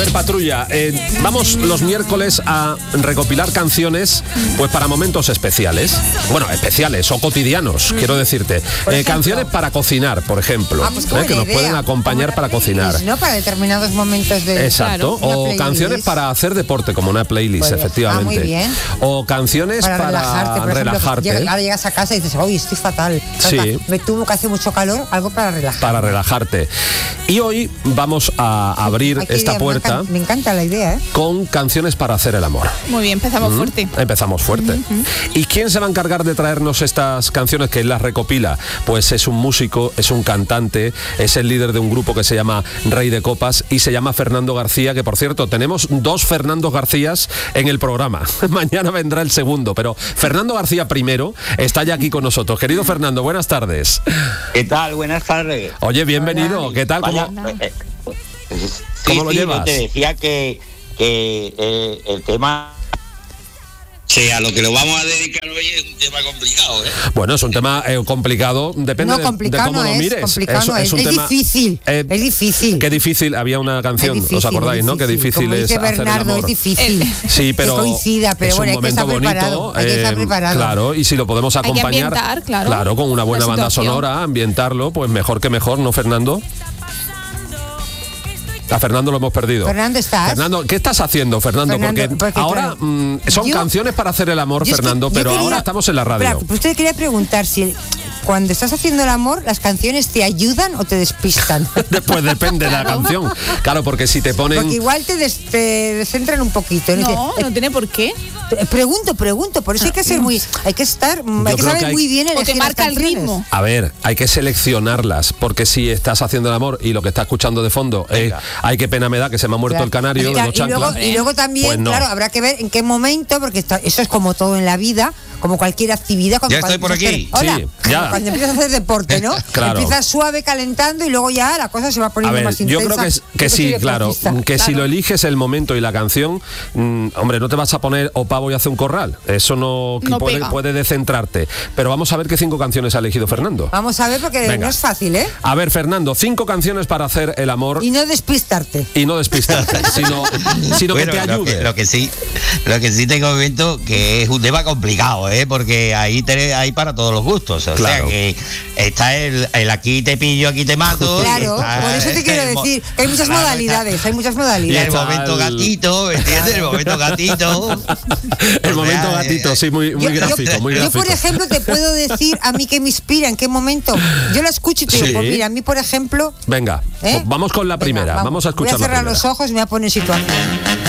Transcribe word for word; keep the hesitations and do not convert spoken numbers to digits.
ver, Patrulla, eh, vamos los miércoles a recopilar canciones pues para momentos especiales. Bueno, especiales o cotidianos, quiero decirte. Eh, canciones para cocinar, por ejemplo, ah, pues eh, que nos idea. pueden acompañar para cocinar. ¿No? Para determinados momentos de... Exacto, claro, o canciones para hacer deporte, como una playlist, pues, efectivamente. Ah, muy bien. O canciones para, para relajarte. Por relajarte. Ejemplo, ahora llegas a casa y dices, uy, estoy fatal. Sí. Me tuvo que hace mucho calor, algo para relajar. Para relajarte. Y hoy vamos a abrir Ay, esta idea, puerta. Me encanta, me encanta la idea, ¿eh? Con canciones para hacer el amor. Muy bien, empezamos ¿Mm? fuerte. Empezamos fuerte. Uh-huh. ¿Y quién se va a encargar de traernos estas canciones que él las recopila? Pues es un músico, es un cantante, es el líder de un grupo que se llama Rey de Copas y se llama Fernando García, que por cierto, tenemos dos Fernando Garcías en el programa. Mañana vendrá el segundo, pero Fernando García primero está ya aquí con nosotros. Querido Fernando, buenas tardes. ¿Qué tal? Buenas tardes. Oye, bienvenido. Hola. ¿Qué tal? Vaya, ¿Cómo, eh, eh, sí, ¿cómo lo sí, llevas? Yo te decía que, que eh, el tema... Sí, a lo que lo vamos a dedicar hoy es un tema complicado, ¿eh? Bueno, es un tema eh, complicado, depende no, complicado de, de cómo no lo es, mires. Complicado no es, es, un es tema, difícil, eh, es difícil. Qué difícil, había una canción, difícil, ¿os acordáis, no? Qué difícil como es dice hacer Bernardo, el amor. Es difícil. Sí, pero que coincida, pero es bueno, un hay que momento estar preparado, bonito, hay que estar eh, preparado. Claro, y si lo podemos acompañar, hay que ambientar, claro, claro, con una buena banda sonora, ambientarlo, pues mejor que mejor, ¿no, Fernando? A Fernando lo hemos perdido. Fernando, ¿estás? Fernando, ¿qué estás haciendo, Fernando? Fernando porque, porque ahora claro, mmm, son yo, canciones para hacer el amor, Fernando, que, pero quería, ahora estamos en la radio. Claro, pues usted quería preguntar si el, cuando estás haciendo el amor, las canciones te ayudan o te despistan. Pues depende de la canción. Claro, porque si te ponen... Porque igual te, des, te descentran un poquito. No, no, no tiene por qué. Pregunto, pregunto, por eso hay que ser muy, hay que estar, Yo hay que saber que hay, muy bien elegir o te marca el ritmo. A ver, hay que seleccionarlas, porque si estás haciendo el amor y lo que estás escuchando de fondo es ay, qué pena me da que se me ha muerto claro. el canario Mira, de los y, luego, y luego también, pues no. claro, habrá que ver en qué momento, porque está, eso es como todo en la vida, como cualquier actividad. Cuando, ya estoy por aquí. Hola, sí, ya. Cuando empiezas a hacer deporte, ¿no? Claro. Empiezas suave calentando y luego ya la cosa se va poniendo a ver, más yo intensa. creo que, es, que sí, claro, que claro. Si lo eliges el momento y la canción, mmm, hombre, no te vas a poner o pavo y hace un corral. Eso no, no puede, puede descentrarte. Pero vamos a ver qué cinco canciones ha elegido Fernando. Vamos a ver, porque Venga. No es fácil, ¿eh? A ver, Fernando, cinco canciones para hacer el amor. Y no despistarte. Y no despistarte, sino, sino bueno, que te ayude. Lo que, lo que sí, lo que sí te comento que es un tema complicado, ¿eh? Porque ahí te, hay para todos los gustos. O claro. sea que está el, el aquí te pillo, aquí te mato. Claro, está, por eso te quiero decir que hay muchas claro, modalidades, está, hay muchas modalidades. Y el momento gatito, ¿entiendes? El momento gatito. El momento sea, gatito, sí, muy, muy yo, gráfico, yo, muy gráfico. Yo, por ejemplo, te puedo decir a mí que me inspira, en qué momento. Yo la escucho y te digo, sí. Pues mira, a mí, por ejemplo... Venga, ¿eh? Vamos con la primera, Venga, vamos, vamos a escuchar Voy a cerrar la los ojos y me voy a poner en situación.